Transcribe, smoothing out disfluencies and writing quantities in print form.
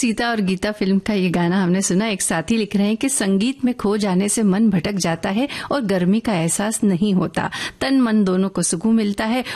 सीता और गीता फिल्म का ये गाना हमने सुना। एक साथी लिख रहे हैं कि संगीत में खो जाने से मन भटक जाता है और गर्मी का एहसास नहीं होता, तन मन दोनों को सुकून मिलता है